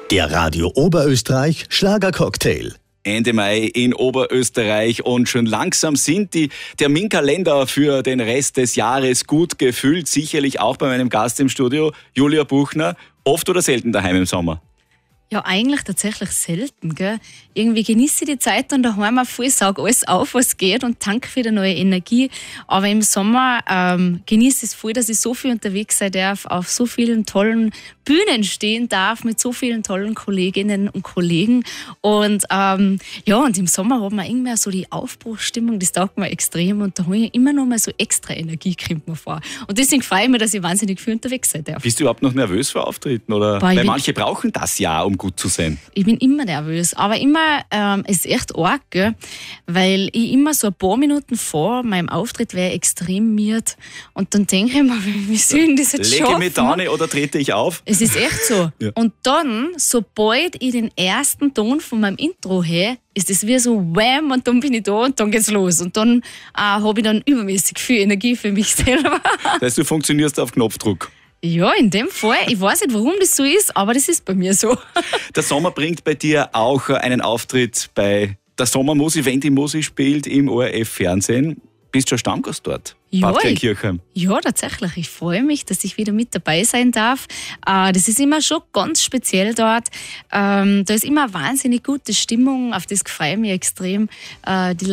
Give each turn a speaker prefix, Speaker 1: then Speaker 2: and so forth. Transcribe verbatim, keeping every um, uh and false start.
Speaker 1: Der Radio Oberösterreich Schlagercocktail.
Speaker 2: Ende Mai in Oberösterreich und schon langsam sind die Terminkalender für den Rest des Jahres gut gefüllt. Sicherlich auch bei meinem Gast im Studio, Julia Buchner. Oft oder selten daheim im Sommer?
Speaker 3: Ja, eigentlich tatsächlich selten, gell? Irgendwie genieße ich die Zeit und daheim voll, saug alles auf, was geht und tanke wieder neue Energie. Aber im Sommer ähm, genieße ich es voll, dass ich so viel unterwegs sein darf, auf so vielen tollen Bühnen stehen darf, mit so vielen tollen Kolleginnen und Kollegen. Und ähm, ja, und im Sommer hat man irgendwie so die Aufbruchsstimmung, das taugt mir extrem und da habe ich immer noch mal so extra Energie, kommt mir vor. Und deswegen freue ich mich, dass ich wahnsinnig viel unterwegs sein darf.
Speaker 2: Bist du überhaupt noch nervös vor Auftritten? Oder?
Speaker 3: Boah,
Speaker 2: Weil manche brauchen das ja, um gut zu sein.
Speaker 3: Ich bin immer nervös, aber immer, ähm, es ist echt arg, gell? Weil ich immer so ein paar Minuten vor meinem Auftritt wäre extrem miert und dann denke ich mir, wie soll ich denn das jetzt
Speaker 2: Lege
Speaker 3: schaffen?
Speaker 2: ich mich da nicht oder trete ich auf?
Speaker 3: Es ist echt so.
Speaker 2: Ja.
Speaker 3: Und dann, sobald ich den ersten Ton von meinem Intro höre, ist es wie so wham und dann bin ich da und dann geht's los. Und dann äh, habe ich dann übermäßig viel Energie für mich selber.
Speaker 2: Das heißt, du funktionierst auf Knopfdruck.
Speaker 3: Ja, in dem Fall. Ich weiß nicht, warum das so ist, aber das ist bei mir so.
Speaker 2: Der Sommer bringt bei dir auch einen Auftritt bei der Sommermusik, wenn die Musik spielt im O R F-Fernsehen. Bist schon Stammgast dort?
Speaker 3: Ja,
Speaker 2: Bad
Speaker 3: ich,
Speaker 2: Kleinkirchheim.
Speaker 3: ja, tatsächlich. Ich freue mich, dass ich wieder mit dabei sein darf. Äh, das ist immer schon ganz speziell dort. Ähm, da ist immer wahnsinnig gute Stimmung, auf das freue ich mich extrem. Äh, die